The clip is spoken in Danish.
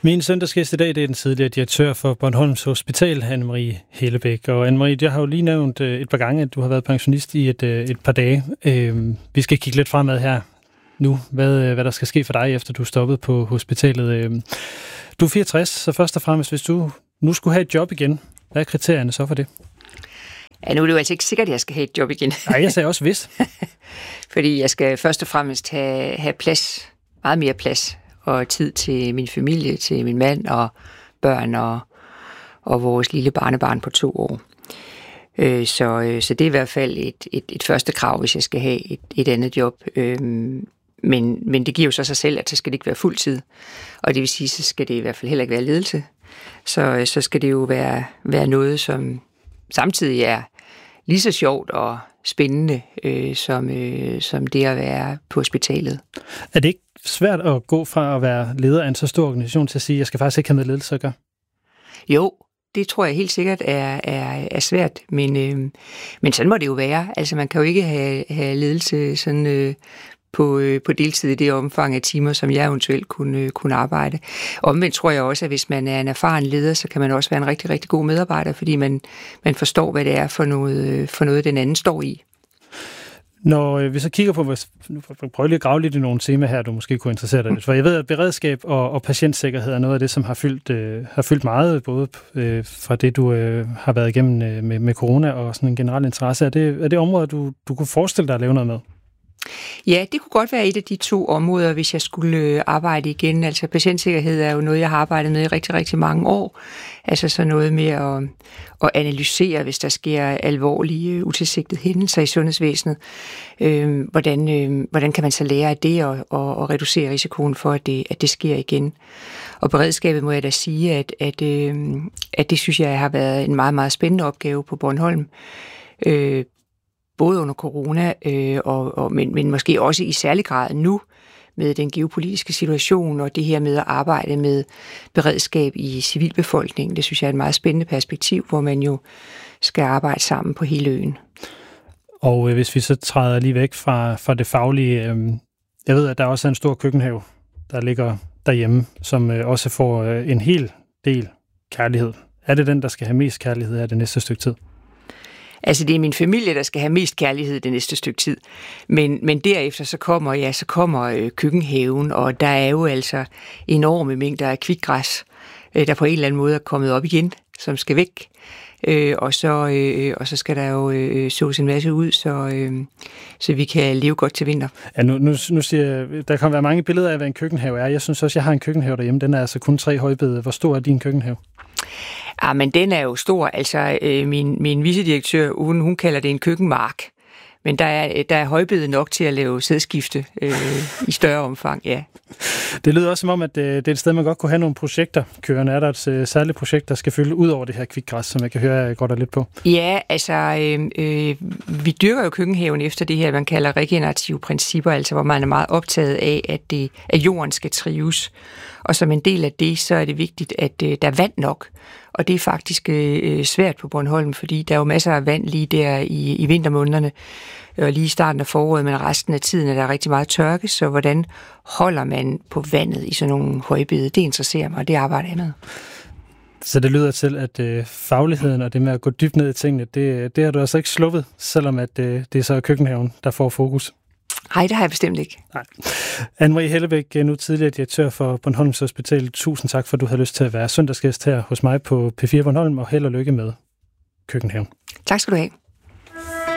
Min søndagsgæst i dag, det er den tidligere direktør for Bornholms Hospital, Anne-Marie Hellebæk. Og Anne-Marie, jeg har jo lige nævnt et par gange, at du har været pensionist i et par dage. Vi skal kigge lidt fremad her nu, hvad der skal ske for dig, efter du er stoppet på hospitalet. Du er 64, så først og fremmest, hvis du nu skulle have et job igen, hvad er kriterierne så for det? Ja, nu er det jo altså ikke sikkert, at jeg skal have et job igen. Nej, jeg sagde også hvis. Fordi jeg skal først og fremmest have plads, meget mere plads, og tid til min familie, til min mand og børn og vores lille barnebarn på 2 år. Så det er i hvert fald et første krav, hvis jeg skal have et andet job. Men det giver jo så selv, at så skal det ikke være fuld tid. Og det vil sige, så skal det i hvert fald heller ikke være ledelse. Så skal det jo være noget, som samtidig er lige så sjovt og spændende, som det at være på hospitalet. Er det ikke svært at gå fra at være leder af en så stor organisation til at sige, at jeg skal faktisk ikke have med ledelse at gøre? Jo, det tror jeg helt sikkert er svært, men sådan må det jo være. Altså man kan jo ikke have ledelse sådan på deltid i det omfang af timer, som jeg eventuelt kunne arbejde. Omvendt tror jeg også, at hvis man er en erfaren leder, så kan man også være en rigtig, rigtig god medarbejder, fordi man forstår, hvad det er for noget den anden står i. Når vi så kigger på, prøv lige at grave lidt i nogle temaer her, du måske kunne interessere dig lidt. For jeg ved, at beredskab og patientsikkerhed er noget af det, som har fyldt meget, både fra det, du har været igennem med corona og sådan en generel interesse. Er det områder, du kunne forestille dig at lave noget med? Ja, det kunne godt være et af de 2 områder, hvis jeg skulle arbejde igen. Altså patientsikkerhed er jo noget, jeg har arbejdet med i rigtig, rigtig mange år. Altså så noget med at analysere, hvis der sker alvorlige, utilsigtede hændelser i sundhedsvæsenet. Hvordan kan man så lære af det og reducere risikoen for, at det sker igen? Og beredskabet må jeg da sige, at det synes jeg har været en meget, meget spændende opgave på Bornholm. Både under corona, men måske også i særlig grad nu med den geopolitiske situation og det her med at arbejde med beredskab i civilbefolkningen. Det synes jeg er et meget spændende perspektiv, hvor man jo skal arbejde sammen på hele øen. Og hvis vi så træder lige væk fra det faglige, jeg ved, at der også er en stor køkkenhave, der ligger derhjemme, som også får en hel del kærlighed. Er det den, der skal have mest kærlighed af det næste stykke tid? Altså, det er min familie, der skal have mest kærlighed det næste stykke tid. Men derefter så kommer køkkenhaven, og der er jo altså enorme mængder af kvikgræs, der på en eller anden måde er kommet op igen, som skal væk. Og så skal der jo sås en masse ud, så vi kan leve godt til vinter. Ja, nu siger jeg, der kan være mange billeder af, hvad en køkkenhave er. Jeg synes også, jeg har en køkkenhave derhjemme. Den er altså kun 3 højbede. Hvor stor er din køkkenhave? Ja, men den er jo stor. Altså, min vicedirektør, hun kalder det en køkkenmark. Men der er højbede nok til at lave sædskifte i større omfang, ja. Det lyder også som om, at det er et sted, man godt kunne have nogle projekter kørende. Er der et særligt projekt, der skal fylde ud over det her kvikgræs, som jeg kan høre, jeg går der lidt på? Ja, altså, vi dyrker jo køkkenhaven efter det her, man kalder regenerative principper, altså hvor man er meget optaget af, at jorden skal trives. Og som en del af det, så er det vigtigt, at der er vand nok. Og det er faktisk svært på Bornholm, fordi der er jo masser af vand lige der i vintermånederne, og lige i starten af foråret, men resten af tiden er der rigtig meget tørke, så hvordan holder man på vandet i sådan nogle højbede, det interesserer mig, og det arbejder jeg med. Så det lyder til, at fagligheden og det med at gå dybt ned i tingene, det har du altså ikke sluppet, selvom at det er så køkkenhaven, der får fokus. Nej, det har jeg bestemt ikke. Nej. Anne-Marie Hellebæk, nu tidligere direktør for Bornholms Hospital. Tusind tak, for at du havde lyst til at være søndagsgæst her hos mig på P4 Bornholm, og held og lykke med køkkenhaven. Tak skal du have.